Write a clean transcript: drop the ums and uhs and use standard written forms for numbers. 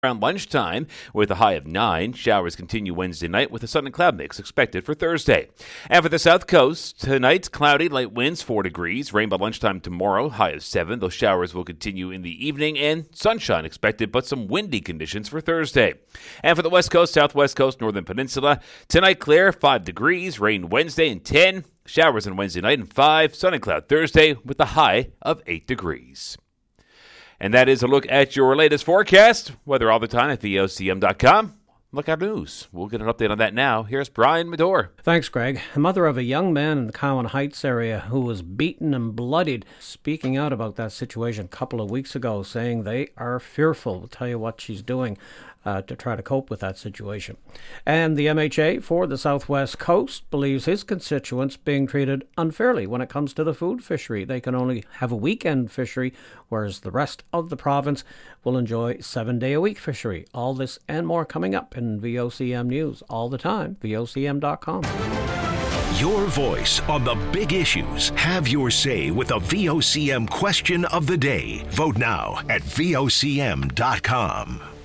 around lunchtime with a high of 9. Showers continue Wednesday night with a sun and cloud mix expected for Thursday. And for the South Coast, tonight's cloudy, light winds 4 degrees. Rain by lunchtime tomorrow, high of 7. Those showers will continue in the evening and sunshine expected, but some windy conditions for Thursday. And for the West Coast, Southwest Coast, Northern Peninsula, tonight clear, 5 degrees. Rain Wednesday and 10. Showers on Wednesday night and 5. Sun and cloud Thursday with a high of 8 degrees. And that is a look at your latest forecast. Weather all the time at VOCM.com. Lookout News. We'll get an update on that now. Here's Brian Medore. Thanks, Greg. The mother of a young man in the Cowan Heights area who was beaten and bloodied, speaking out about that situation a couple of weeks ago, saying they are fearful. We'll tell you what she's doing to try to cope with that situation. And the MHA for the Southwest Coast believes his constituents being treated unfairly when it comes to the food fishery. They can only have a weekend fishery, whereas the rest of the province will enjoy 7-day-a-week fishery. All this and more coming up in VOCM News all the time, VOCM.com. Your voice on the big issues. Have your say with the VOCM question of the day. Vote now at VOCM.com.